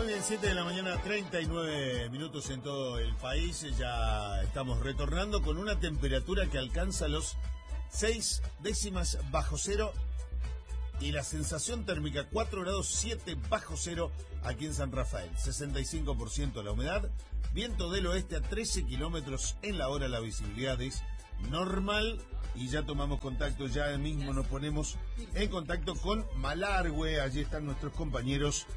Muy bien, 7 de la mañana, 39 minutos en todo el país. Ya estamos retornando con una temperatura que alcanza los 6 décimas bajo cero y la sensación térmica 4 grados 7 bajo cero aquí en San Rafael. 65% la humedad, viento del oeste a 13 kilómetros en la hora, la visibilidad es normal y ya tomamos contacto, ya mismo nos ponemos en contacto con Malargüe. Allí están nuestros compañeros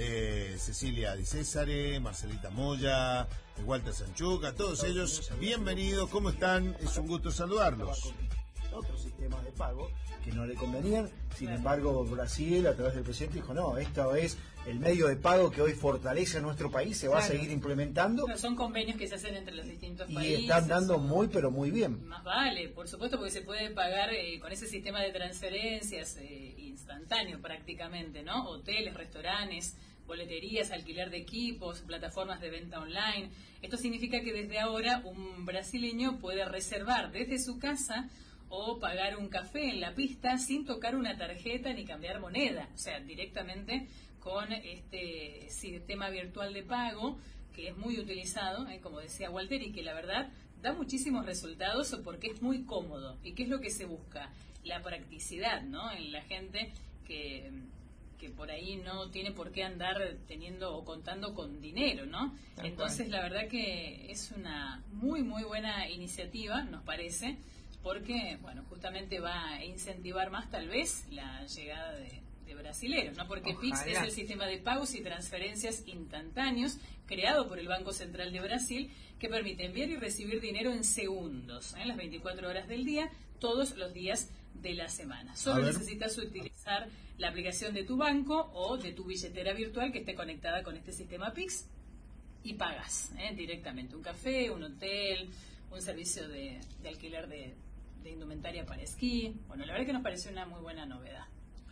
Cecilia Di Césare, Marcelita Moya, Walter Sanchuca, todos ellos bienvenidos, ¿cómo están? Es un gusto saludarlos. Otros sistemas de pago que no le convenían, sin embargo Brasil a través del presidente dijo no, esto es el medio de pago que hoy fortalece a nuestro país, se va a seguir implementando. No, son convenios que se hacen entre los distintos países. Y están dando muy pero muy bien. Más vale, por supuesto, porque se puede pagar con ese sistema de transferencias instantáneo prácticamente, ¿no? Hoteles, restaurantes, boleterías, alquiler de equipos, plataformas de venta online. Esto significa que desde ahora un brasileño puede reservar desde su casa o pagar un café en la pista sin tocar una tarjeta ni cambiar moneda, o sea, directamente con este sistema virtual de pago que es muy utilizado, como decía Walter, y que la verdad da muchísimos resultados porque es muy cómodo. ¿Y qué es lo que se busca? La practicidad, ¿no? En la gente que por ahí no tiene por qué andar teniendo o contando con dinero, ¿no? Entonces, la verdad que es una muy, muy buena iniciativa, nos parece, porque, bueno, justamente va a incentivar más, tal vez, la llegada de brasileros, ¿no? Porque Pix es el sistema de pagos y transferencias instantáneos creado por el Banco Central de Brasil que permite enviar y recibir dinero en segundos, las 24 horas del día, todos los días de la semana. Solo necesitas utilizar la aplicación de tu banco o de tu billetera virtual que esté conectada con este sistema Pix y pagas directamente un café, un hotel, un servicio de alquiler de indumentaria para esquí. Bueno, la verdad que nos pareció una muy buena novedad.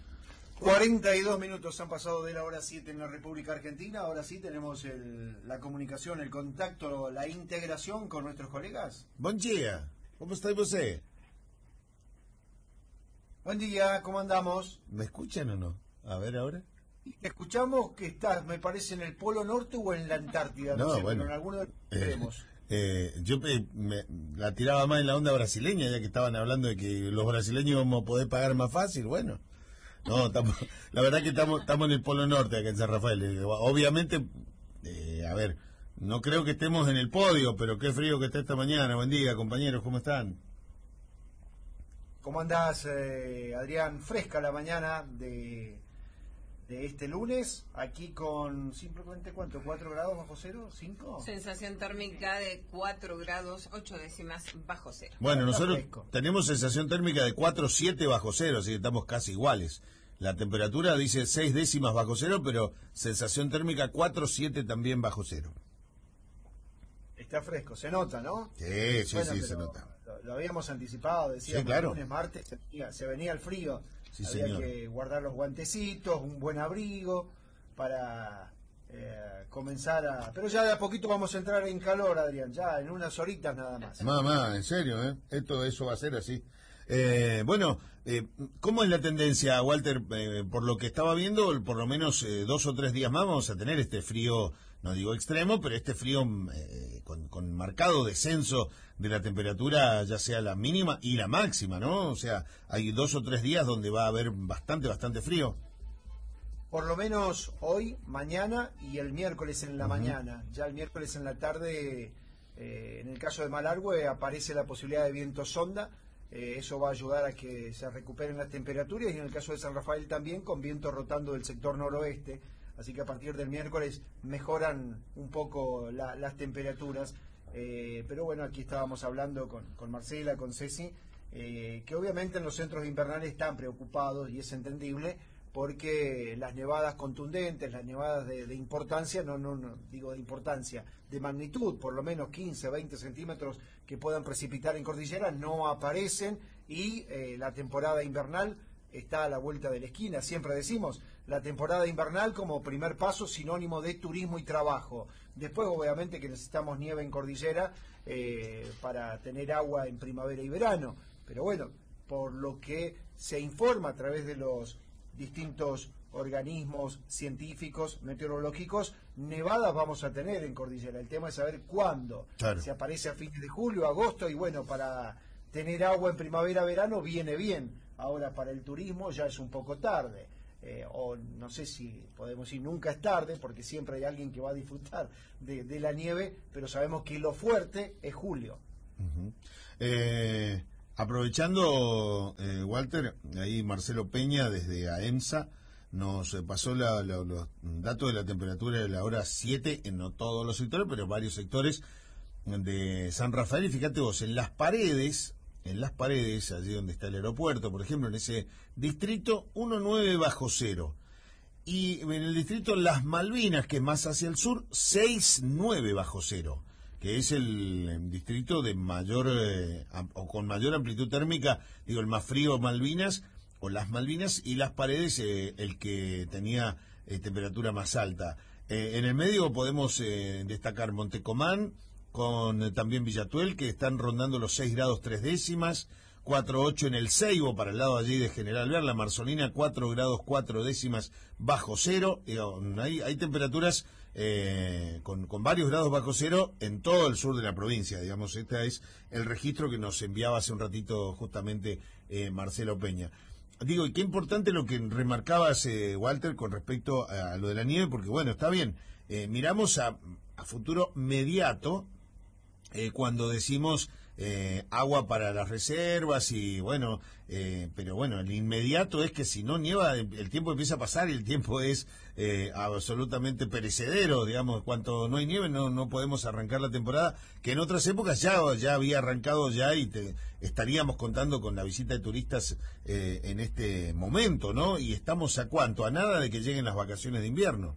42 minutos han pasado de la hora 7 en la República Argentina. Ahora sí tenemos la comunicación, el contacto, la integración con nuestros colegas. Buen día, ¿cómo está usted? Buen día, ¿cómo andamos? ¿Me escuchan o no? A ver ahora. Escuchamos que estás, me parece, en el Polo Norte o en la Antártida. No, sé, bueno. Pero en alguno de los extremos. Yo la tiraba más en la onda brasileña, ya que estaban hablando de que los brasileños vamos a poder pagar más fácil. Bueno, no, la verdad que estamos en el Polo Norte acá en San Rafael. Obviamente, a ver, no creo que estemos en el podio, pero qué frío que está esta mañana. Buen día, compañeros, ¿cómo están? ¿Cómo andás, Adrián? Fresca la mañana de este lunes, aquí con simplemente, ¿cuánto? ¿4 grados bajo cero? ¿5? Sensación térmica de 4 grados 8 décimas bajo cero. Bueno, nosotros tenemos sensación térmica de 4,7 bajo cero, así que estamos casi iguales. La temperatura dice 6 décimas bajo cero, pero sensación térmica 4,7 también bajo cero. Está fresco, se nota, ¿no? Sí, bueno, sí, se nota. Lo habíamos anticipado, decíamos, sí, claro. Lunes, martes, se venía el frío. Sí, había señor. que guardar los guantecitos, un buen abrigo para comenzar a... Pero ya de a poquito vamos a entrar en calor, Adrián, ya en unas horitas nada más. Mamá, en serio, eso va a ser así. Bueno, ¿cómo es la tendencia, Walter? Por lo que estaba viendo, por lo menos 2 o 3 días más vamos a tener este frío, no digo extremo, pero este frío con marcado descenso de la temperatura, ya sea la mínima y la máxima, ¿no? O sea, hay 2 o 3 días donde va a haber bastante frío. Por lo menos hoy, mañana y el miércoles en la mañana. Ya el miércoles en la tarde, en el caso de Malargüe, aparece la posibilidad de viento sonda. Eso va a ayudar a que se recuperen las temperaturas y en el caso de San Rafael también con viento rotando del sector noroeste, así que a partir del miércoles mejoran un poco las temperaturas, pero bueno, aquí estábamos hablando con Marcela, con Ceci, que obviamente en los centros invernales están preocupados y es entendible porque las nevadas contundentes, las nevadas de importancia, no digo de importancia, de magnitud, por lo menos 15, 20 centímetros que puedan precipitar en cordillera, no aparecen y la temporada invernal está a la vuelta de la esquina. Siempre decimos, la temporada invernal como primer paso sinónimo de turismo y trabajo. Después, obviamente, que necesitamos nieve en cordillera para tener agua en primavera y verano. Pero bueno, por lo que se informa a través de los distintos organismos científicos, meteorológicos, nevadas vamos a tener en cordillera. El tema es saber cuándo. Claro. Si aparece a fines de julio, agosto, y bueno, para tener agua en primavera, verano, viene bien. Ahora para el turismo ya es un poco tarde. O no sé si podemos decir nunca es tarde, porque siempre hay alguien que va a disfrutar de la nieve, pero sabemos que lo fuerte es julio. Uh-huh. Aprovechando, Walter, ahí Marcelo Peña desde AEMSA nos pasó los datos de la temperatura de la hora 7 en no todos los sectores, pero varios sectores de San Rafael. Y fíjate vos, en las paredes, allí donde está el aeropuerto, por ejemplo, en ese distrito, 1,9 bajo cero. Y en el distrito Las Malvinas, que es más hacia el sur, 6,9 bajo cero, que es el distrito de mayor o con mayor amplitud térmica, digo, el más frío Malvinas, o Las Malvinas, y Las Paredes, el que tenía temperatura más alta. En el medio podemos destacar Montecomán, con también Villatuel, que están rondando los 6 grados 3 décimas, 4,8 en el Ceibo, para el lado allí de General Ver, la Marzolina, 4 grados 4 décimas bajo cero. Hay temperaturas con varios grados bajo cero en todo el sur de la provincia, digamos. Este es el registro que nos enviaba hace un ratito justamente Marcelo Peña. Digo, y qué importante lo que remarcabas, Walter, con respecto a lo de la nieve, porque bueno, está bien, miramos a futuro mediato cuando decimos agua para las reservas y bueno, pero bueno, el inmediato es que si no nieva, el tiempo empieza a pasar y el tiempo es absolutamente perecedero, digamos. Cuanto no hay nieve no podemos arrancar la temporada, que en otras épocas ya había arrancado ya, y estaríamos contando con la visita de turistas en este momento, ¿no? Y estamos a cuánto, a nada de que lleguen las vacaciones de invierno.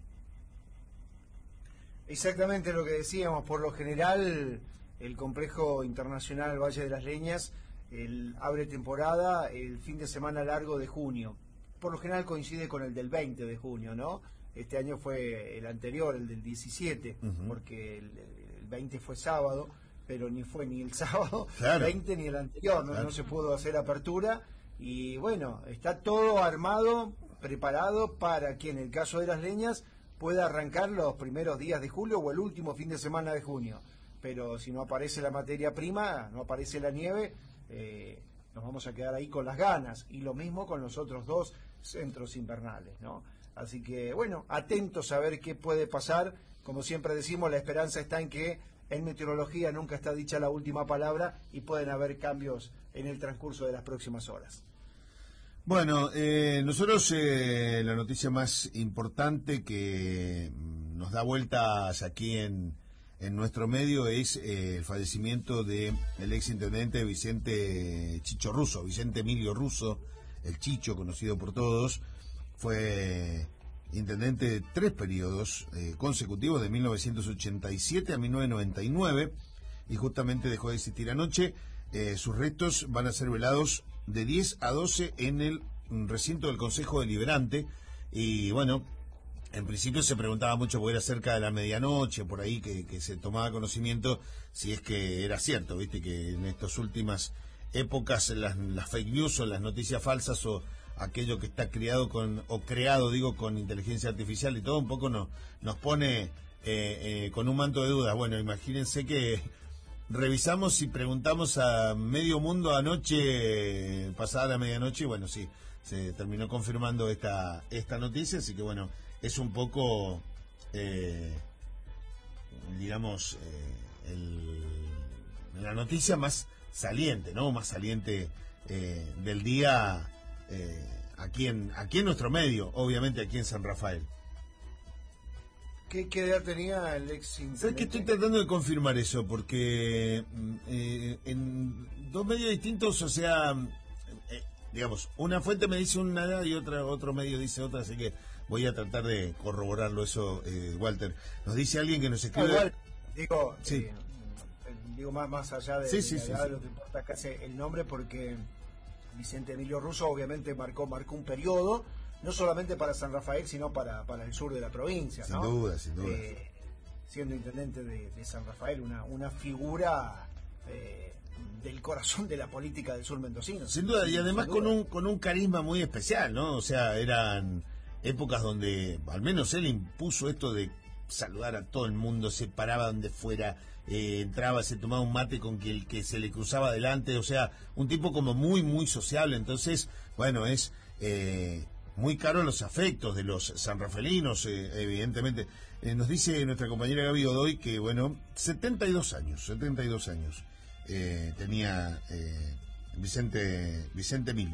Exactamente lo que decíamos. Por lo general, el complejo internacional Valle de las Leñas abre temporada el fin de semana largo de junio. Por lo general coincide con el del 20 de junio, ¿no? Este año fue el anterior, el del 17, uh-huh. Porque el 20 fue sábado, pero ni fue ni el sábado, claro. 20 ni el anterior, claro. No se pudo hacer apertura. Y bueno, está todo armado, preparado para que en el caso de las Leñas pueda arrancar los primeros días de julio o el último fin de semana de junio. Pero si no aparece la materia prima, no aparece la nieve, nos vamos a quedar ahí con las ganas. Y lo mismo con los otros dos centros invernales, ¿no? Así que, bueno, atentos a ver qué puede pasar. Como siempre decimos, la esperanza está en que en meteorología nunca está dicha la última palabra y pueden haber cambios en el transcurso de las próximas horas. Bueno, nosotros la noticia más importante que nos da vueltas aquí en nuestro medio es el fallecimiento del exintendente Vicente Chicho Russo, Vicente Emilio Russo, el Chicho, conocido por todos. Fue intendente de 3 periodos consecutivos, de 1987 a 1999, y justamente dejó de existir anoche. Sus restos van a ser velados de 10 a 12 en el recinto del Consejo Deliberante. Y bueno, en principio se preguntaba mucho, porque era cerca de la medianoche, por ahí que se tomaba conocimiento si es que era cierto, viste que en estas últimas épocas las fake news o las noticias falsas o aquello que está creado con inteligencia artificial y todo un poco nos pone con un manto de dudas. Bueno, imagínense que revisamos y preguntamos a medio mundo anoche, pasada la medianoche, y bueno, sí, se terminó confirmando esta noticia, así que bueno, es un poco, digamos, la noticia más saliente, ¿no? Más saliente del día aquí en nuestro medio, obviamente aquí en San Rafael. ¿Qué edad tenía el ex intendente? ¿Sabes que estoy tratando de confirmar eso? Porque en 2 medios distintos, o sea, digamos, una fuente me dice una edad y otro medio dice otra, así que voy a tratar de corroborarlo eso, Walter. Nos dice alguien que nos escribe... Igual, digo, sí. Digo más allá de, sí, la edad, lo que importa es casi el nombre, porque Vicente Emilio Russo obviamente marcó un periodo, no solamente para San Rafael, sino para el sur de la provincia, sin ¿no? duda. Siendo intendente de San Rafael, una figura del corazón de la política del sur mendocino. Sin duda, y además con un carisma muy especial, ¿no? O sea, eran épocas donde al menos él impuso esto de saludar a todo el mundo, se paraba donde fuera, entraba, se tomaba un mate con el que se le cruzaba adelante, o sea, un tipo como muy, muy sociable. Entonces, bueno, es muy caro los afectos de los sanrafalinos, evidentemente. Nos dice nuestra compañera Gaby Godoy que, bueno, 72 años tenía Vicente Mili.